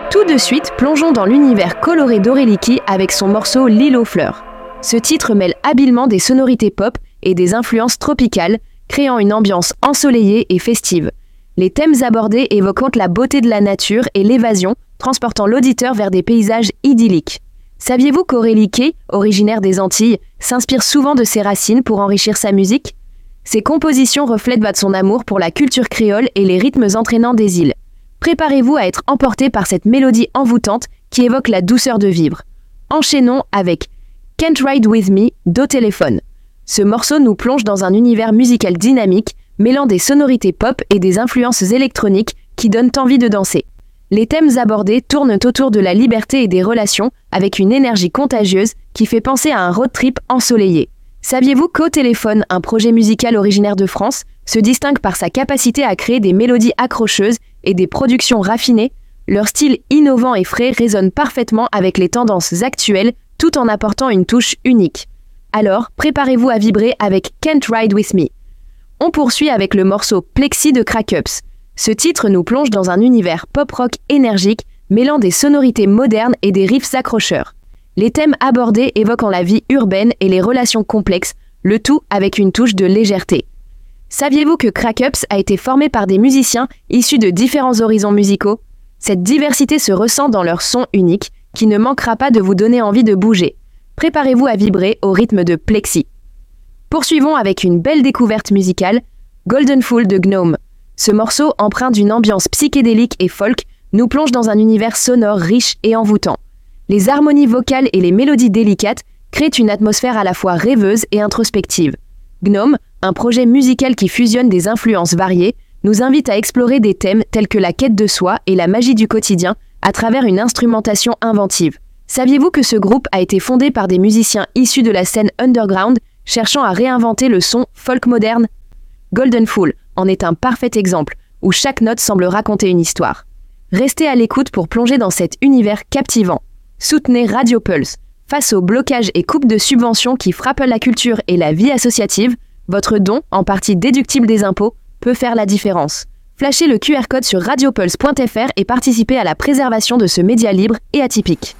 Tout de suite, plongeons dans l'univers coloré d'Aurélie avec son morceau L'île aux fleurs. Ce titre mêle habilement des sonorités pop et des influences tropicales, créant une ambiance ensoleillée et festive. Les thèmes abordés évoquant la beauté de la nature et l'évasion, transportant l'auditeur vers des paysages idylliques. Saviez-vous qu'Aurélie, originaire des Antilles, s'inspire souvent de ses racines pour enrichir sa musique? Ses compositions reflètent son amour pour la culture créole et les rythmes entraînants des îles. Préparez-vous à être emporté par cette mélodie envoûtante qui évoque la douceur de vivre. Enchaînons avec Can't Ride With Me d'Au Téléphone. Ce morceau nous plonge dans un univers musical dynamique, mêlant des sonorités pop et des influences électroniques qui donnent envie de danser. Les thèmes abordés tournent autour de la liberté et des relations, avec une énergie contagieuse qui fait penser à un road trip ensoleillé. Saviez-vous qu'Au Téléphone, un projet musical originaire de France, se distingue par sa capacité à créer des mélodies accrocheuses et des productions raffinées? Leur style innovant et frais résonne parfaitement avec les tendances actuelles, tout en apportant une touche unique. Alors, préparez-vous à vibrer avec Can't Ride With Me. On poursuit avec le morceau Plexi de Crack-Ups. Ce titre nous plonge dans un univers pop-rock énergique, mêlant des sonorités modernes et des riffs accrocheurs. Les thèmes abordés évoquant la vie urbaine et les relations complexes, le tout avec une touche de légèreté. Saviez-vous que Crack-Ups a été formé par des musiciens issus de différents horizons musicaux? Cette diversité se ressent dans leur son unique, qui ne manquera pas de vous donner envie de bouger. Préparez-vous à vibrer au rythme de Plexi. Poursuivons avec une belle découverte musicale, Golden Fool de Gnome. Ce morceau, empreint d'une ambiance psychédélique et folk, nous plonge dans un univers sonore riche et envoûtant. Les harmonies vocales et les mélodies délicates créent une atmosphère à la fois rêveuse et introspective. Gnome, un projet musical qui fusionne des influences variées, nous invite à explorer des thèmes tels que la quête de soi et la magie du quotidien à travers une instrumentation inventive. Saviez-vous que ce groupe a été fondé par des musiciens issus de la scène underground, cherchant à réinventer le son folk moderne? Golden Fool en est un parfait exemple, où chaque note semble raconter une histoire. Restez à l'écoute pour plonger dans cet univers captivant. Soutenez Radio Pulse. Face aux blocages et coupes de subventions qui frappent la culture et la vie associative, votre don, en partie déductible des impôts, peut faire la différence. Flashez le QR code sur radiopulse.fr et participez à la préservation de ce média libre et atypique.